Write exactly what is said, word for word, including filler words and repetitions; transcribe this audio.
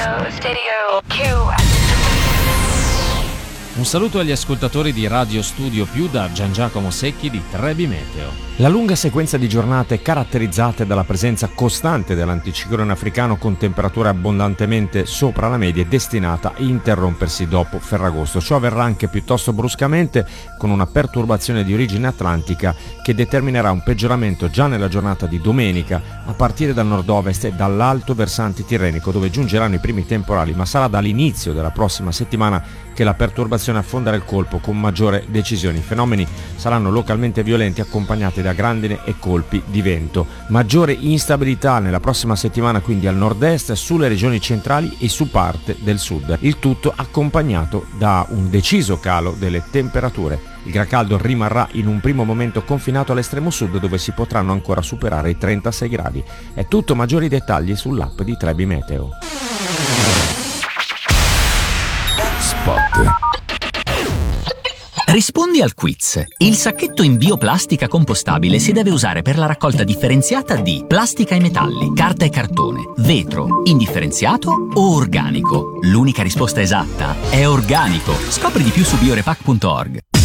Stereo, stereo, Q. Un saluto agli ascoltatori di Radio Studio Più da Gian Giacomo Secchi di Trebi Meteo. La lunga sequenza di giornate caratterizzate dalla presenza costante dell'anticiclone africano con temperature abbondantemente sopra la media è destinata a interrompersi dopo Ferragosto. Ciò avverrà anche piuttosto bruscamente con una perturbazione di origine atlantica che determinerà un peggioramento già nella giornata di domenica a partire dal nord-ovest e dall'alto versante tirrenico dove giungeranno i primi temporali, ma sarà dall'inizio della prossima settimana che la perturbazione affonderà il colpo con maggiore decisione. I fenomeni saranno localmente violenti accompagnati da grandine e colpi di vento. Maggiore instabilità nella prossima settimana quindi al nord-est, sulle regioni centrali e su parte del sud. Il tutto accompagnato da un deciso calo delle temperature. Il gran caldo rimarrà in un primo momento confinato all'estremo sud dove si potranno ancora superare i trentasei gradi. È tutto, maggiori dettagli sull'app di Trebi Meteo. Spot. Rispondi al quiz. Il sacchetto in bioplastica compostabile si deve usare per la raccolta differenziata di plastica e metalli, carta e cartone, vetro, indifferenziato o organico. L'unica risposta esatta è organico. Scopri di più su biorepack punto org.